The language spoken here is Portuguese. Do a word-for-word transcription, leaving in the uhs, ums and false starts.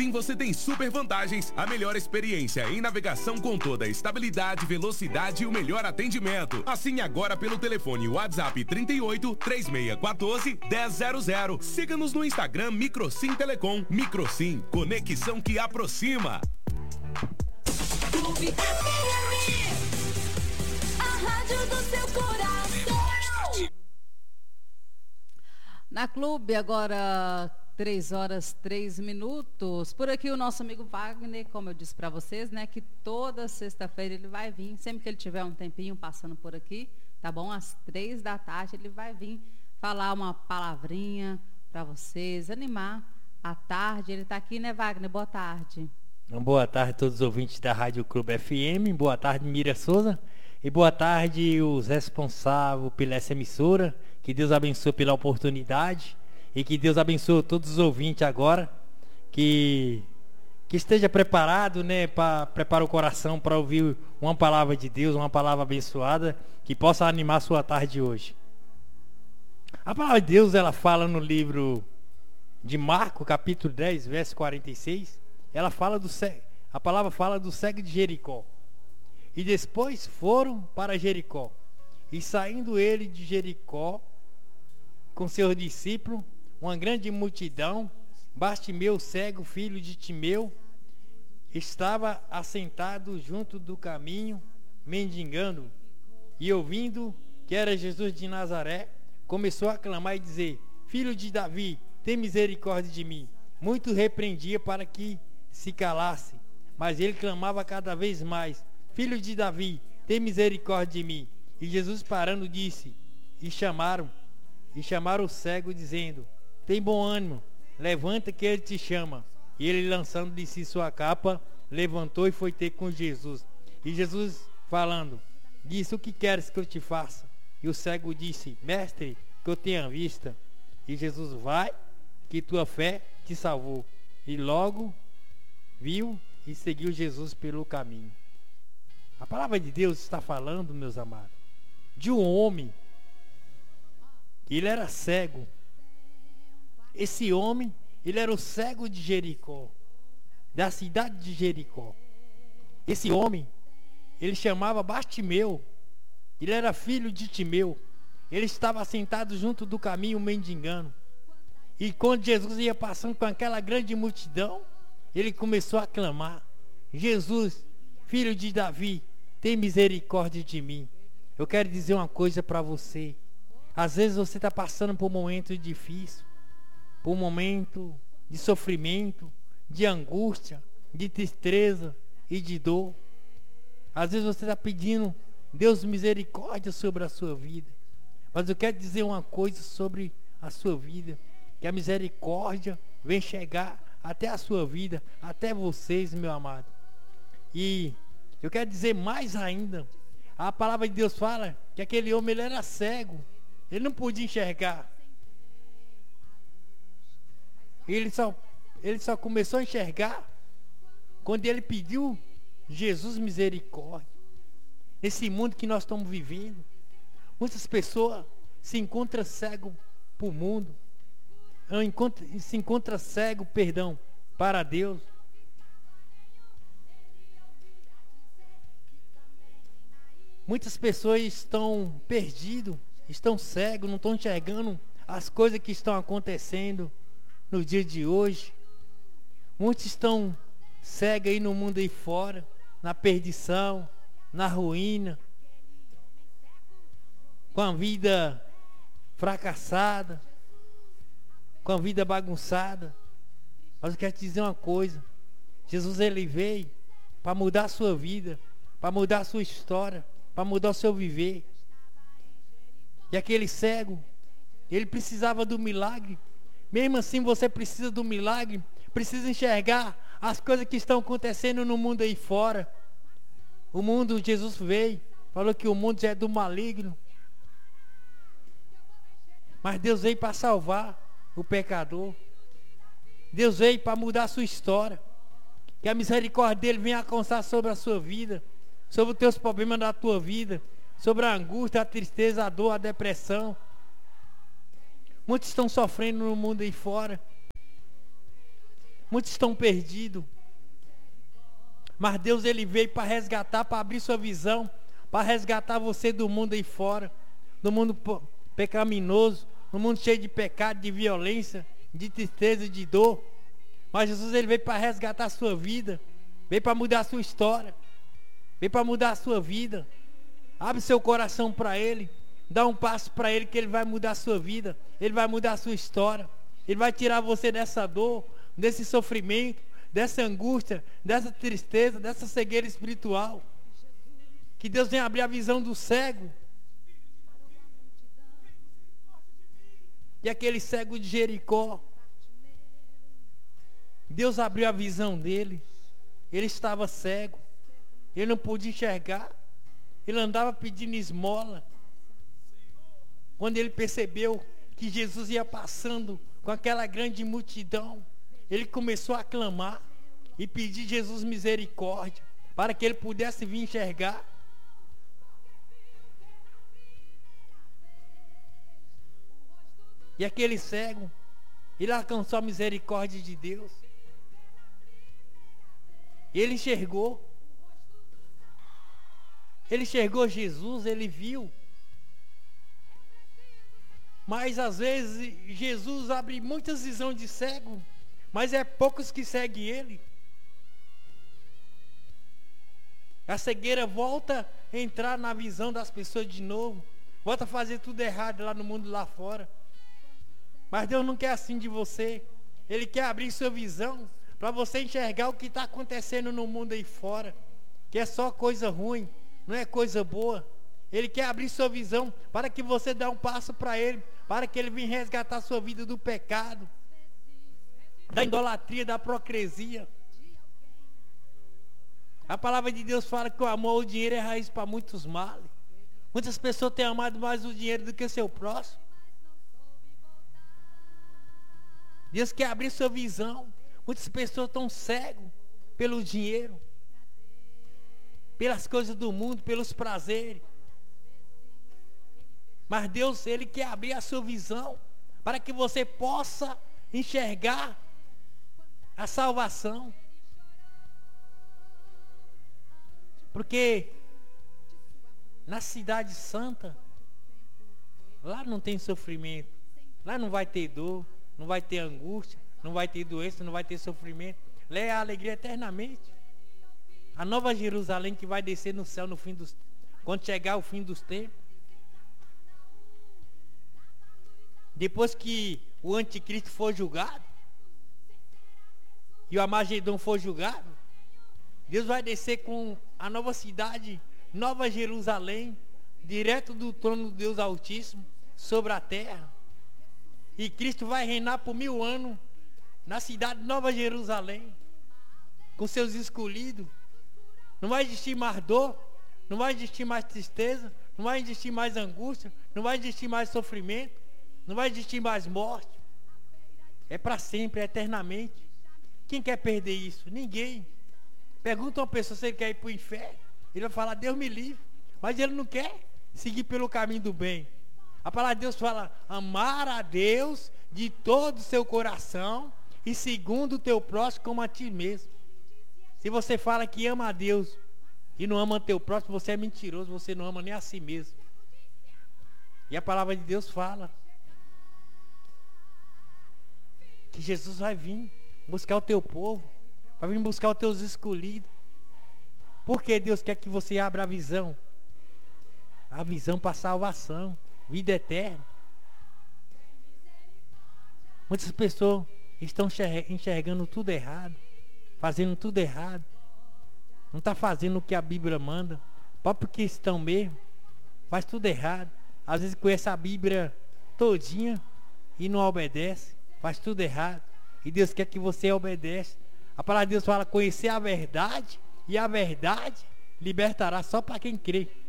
Você tem super vantagens, a melhor experiência em navegação com toda a estabilidade, velocidade e o melhor atendimento. Assine agora pelo telefone WhatsApp trinta e oito, três seis um quatro, um zero zero zero. Siga-nos no Instagram Microsim Telecom. Microsim, conexão que aproxima. Clube F M, a rádio do seu coração. Na Clube agora três horas, três minutos. Por aqui o nosso amigo Wagner, como eu disse para vocês, né, que toda sexta-feira ele vai vir, sempre que ele tiver um tempinho passando por aqui, tá bom? Às três da tarde ele vai vir falar uma palavrinha para vocês, animar a tarde. Ele tá aqui, né, Wagner? Boa tarde. Boa tarde a todos os ouvintes da Rádio Clube F M. Boa tarde, Mira Souza. E boa tarde os responsáveis pela essa emissora. Que Deus abençoe pela oportunidade. E que Deus abençoe todos os ouvintes agora, que, que esteja preparado, né, para preparar o coração para ouvir uma palavra de Deus, uma palavra abençoada, que possa animar a sua tarde hoje. A palavra de Deus, ela fala no livro de Marcos, capítulo dez, verso quarenta e seis, ela fala do cego, a palavra fala do cego de Jericó. E depois foram para Jericó, e saindo ele de Jericó, com seus discípulos, uma grande multidão, Bartimeu, cego, filho de Timeu, estava assentado junto do caminho, mendigando, e ouvindo que era Jesus de Nazaré, começou a clamar e dizer: Filho de Davi, tem misericórdia de mim. Muito repreendia para que se calasse, mas ele clamava cada vez mais: Filho de Davi, tem misericórdia de mim. E Jesus parando disse, e chamaram, e chamaram o cego dizendo: Tem bom ânimo, levanta que ele te chama. E ele, lançando de si sua capa, levantou e foi ter com Jesus. E Jesus falando, disse: O que queres que eu te faça? E o cego disse: Mestre, que eu tenha vista. E Jesus: Vai, que tua fé te salvou. E logo viu e seguiu Jesus pelo caminho. A palavra de Deus está falando, meus amados, de um homem. Ele era cego. Esse homem, ele era o cego de Jericó, da cidade de Jericó. Esse homem, ele chamava Bartimeu. Ele era filho de Timeu. Ele estava sentado junto do caminho mendigando. E quando Jesus ia passando com aquela grande multidão, ele começou a clamar: Jesus, filho de Davi, tem misericórdia de mim. Eu quero dizer uma coisa para você. Às vezes você está passando por um momento difícil, por um momento de sofrimento, de angústia, de tristeza e de dor. Às vezes você está pedindo Deus misericórdia sobre a sua vida. Mas eu quero dizer uma coisa sobre a sua vida, que a misericórdia vem chegar até a sua vida, até vocês, meu amado. E eu quero dizer mais ainda. A palavra de Deus fala que aquele homem, ele era cego. Ele não podia enxergar. Ele só, ele só começou a enxergar quando ele pediu Jesus misericórdia. Nesse mundo que nós estamos vivendo, muitas pessoas se encontram cego para o mundo, se encontram cego, perdão, para Deus. Muitas pessoas estão perdidas, estão cegos, não estão enxergando as coisas que estão acontecendo no dia de hoje. Muitos estão cegos aí no mundo aí fora, na perdição, na ruína, com a vida fracassada, com a vida bagunçada. Mas eu quero te dizer uma coisa: Jesus, ele veio para mudar a sua vida, para mudar a sua história, para mudar o seu viver. E aquele cego, ele precisava do milagre. Mesmo assim, você precisa do milagre, precisa enxergar as coisas que estão acontecendo no mundo aí fora. O mundo, Jesus veio, falou que o mundo já é do maligno. Mas Deus veio para salvar o pecador. Deus veio para mudar a sua história. Que a misericórdia dele venha alcançar sobre a sua vida, sobre os teus problemas da tua vida, sobre a angústia, a tristeza, a dor, a depressão. Muitos estão sofrendo no mundo aí fora. Muitos estão perdidos. Mas Deus, Ele veio para resgatar, para abrir sua visão, para resgatar você do mundo aí fora, do mundo pecaminoso, no mundo cheio de pecado, de violência, de tristeza, de dor. Mas Jesus, Ele veio para resgatar a sua vida, veio para mudar a sua história, veio para mudar a sua vida. Abre seu coração para Ele, dá um passo para Ele que Ele vai mudar a sua vida, Ele vai mudar a sua história, Ele vai tirar você dessa dor, desse sofrimento, dessa angústia, dessa tristeza, dessa cegueira espiritual. Que Deus venha abrir a visão do cego. E aquele cego de Jericó, Deus abriu a visão dele. Ele estava cego, ele não podia enxergar, ele andava pedindo esmola. Quando ele percebeu que Jesus ia passando com aquela grande multidão, ele começou a clamar e pedir Jesus misericórdia, para que ele pudesse vir enxergar. E aquele cego, ele alcançou a misericórdia de Deus. Ele enxergou. Ele enxergou Jesus, ele viu. Mas às vezes Jesus abre muitas visões de cego, mas é poucos que seguem ele. A cegueira volta a entrar na visão das pessoas de novo, volta a fazer tudo errado lá no mundo lá fora. Mas Deus não quer assim de você. Ele quer abrir sua visão para você enxergar o que está acontecendo no mundo aí fora, que é só coisa ruim, não é coisa boa. Ele quer abrir sua visão para que você dê um passo para Ele, para que Ele venha resgatar a sua vida do pecado, da idolatria, da hipocrisia. A palavra de Deus fala que o amor ao dinheiro é raiz para muitos males. Muitas pessoas têm amado mais o dinheiro do que o seu próximo. Deus quer abrir sua visão. Muitas pessoas estão cegas pelo dinheiro, pelas coisas do mundo, pelos prazeres. Mas Deus, Ele quer abrir a sua visão para que você possa enxergar a salvação. Porque na cidade santa, lá não tem sofrimento, lá não vai ter dor, não vai ter angústia, não vai ter doença, não vai ter sofrimento. Lá é a alegria eternamente. A nova Jerusalém que vai descer no céu no fim dos, quando chegar o fim dos tempos. Depois que o anticristo for julgado e o Armagedon for julgado, Deus vai descer com a nova cidade, Nova Jerusalém, direto do trono do Deus Altíssimo, sobre a terra. E Cristo vai reinar por mil anos na cidade de Nova Jerusalém, com seus escolhidos. Não vai existir mais dor, não vai existir mais tristeza, não vai existir mais angústia, não vai existir mais sofrimento, não vai existir mais morte. É para sempre, é eternamente. Quem quer perder isso? Ninguém. Pergunta uma pessoa se ele quer ir para o inferno, ele vai falar, Deus me livre. Mas ele não quer seguir pelo caminho do bem. A palavra de Deus fala, amar a Deus de todo o seu coração e segundo o teu próximo como a ti mesmo. Se você fala que ama a Deus e não ama o teu próximo, você é mentiroso, você não ama nem a si mesmo. E a palavra de Deus fala que Jesus vai vir buscar o teu povo, vai vir buscar os teus escolhidos. Porque Deus quer que você abra a visão, a visão para a salvação, vida eterna. Muitas pessoas estão enxergando tudo errado, fazendo tudo errado, não está fazendo o que a Bíblia manda, próprio cristão mesmo, faz tudo errado. Às vezes conhece a Bíblia todinha e não obedece, faz tudo errado. E Deus quer que você obedece. A palavra de Deus fala, conhecer a verdade, e a verdade libertará só para quem crê.